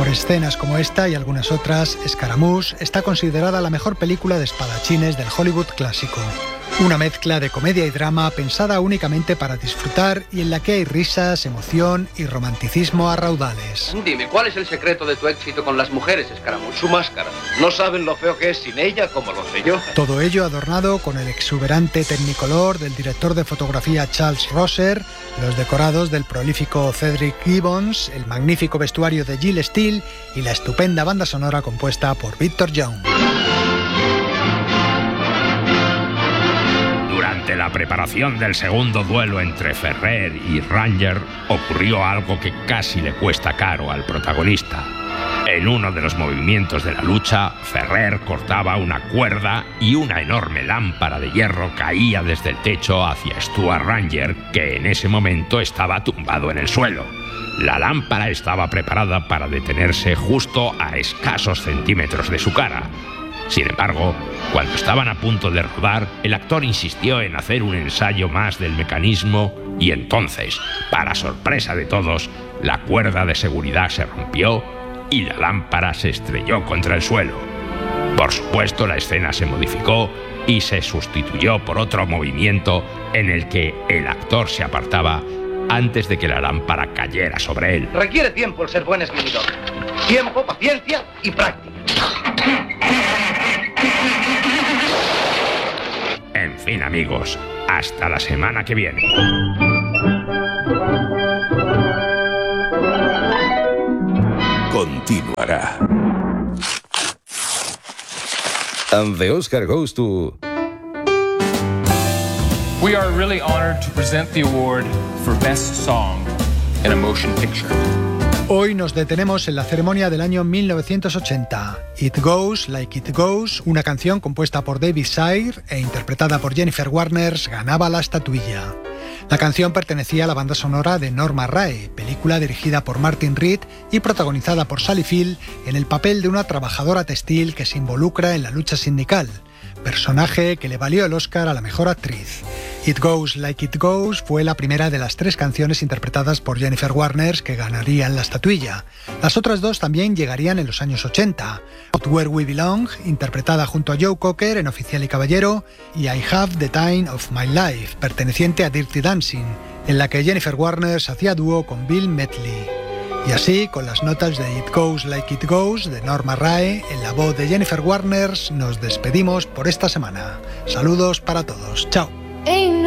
escenas como esta y algunas otras, Scaramouche está considerada la mejor película de espadachines del Hollywood clásico. Una mezcla de comedia y drama pensada únicamente para disfrutar y en la que hay risas, emoción y romanticismo a raudales. Dime, ¿cuál es el secreto de tu éxito con las mujeres, Scaramouche? Su máscara. No saben lo feo que es sin ella como lo sé yo. Todo ello adornado con el exuberante Technicolor del director de fotografía Charles Rosser, los decorados del prolífico Cedric Gibbons, el magnífico vestuario de Jill Steele y la estupenda banda sonora compuesta por Victor Young. Durante la preparación del segundo duelo entre Ferrer y Ranger ocurrió algo que casi le cuesta caro al protagonista. En uno de los movimientos de la lucha, Ferrer cortaba una cuerda y una enorme lámpara de hierro caía desde el techo hacia Stuart Ranger, que en ese momento estaba tumbado en el suelo. La lámpara estaba preparada para detenerse justo a escasos centímetros de su cara. Sin embargo, cuando estaban a punto de rodar, el actor insistió en hacer un ensayo más del mecanismo y entonces, para sorpresa de todos, la cuerda de seguridad se rompió y la lámpara se estrelló contra el suelo. Por supuesto, la escena se modificó y se sustituyó por otro movimiento en el que el actor se apartaba antes de que la lámpara cayera sobre él. Requiere tiempo el ser buen esgrimidor. Tiempo, paciencia y práctica. En fin, amigos, hasta la semana que viene. Continuará. And the Oscar goes to... We are really honored to present the award for Best Song in a Motion Picture. Hoy nos detenemos en la ceremonia del año 1980. It Goes Like It Goes, una canción compuesta por David Sire e interpretada por Jennifer Warner, ganaba la estatuilla. La canción pertenecía a la banda sonora de Norma Rae, película dirigida por Martin Reed y protagonizada por Sally Field en el papel de una trabajadora textil que se involucra en la lucha sindical, personaje que le valió el Oscar a la mejor actriz. It Goes Like It Goes fue la primera de las 3 canciones interpretadas por Jennifer Warner que ganarían la estatuilla. Las otras 2 también llegarían en los años 80. Out Where We Belong, interpretada junto a Joe Cocker en Oficial y Caballero, y I Have the Time of My Life, perteneciente a Dirty Dancing, en la que Jennifer Warner hacía dúo con Bill Medley. Y así, con las notas de It Goes Like It Goes de Norma Rae, en la voz de Jennifer Warner, nos despedimos por esta semana. Saludos para todos. Chao. Ain't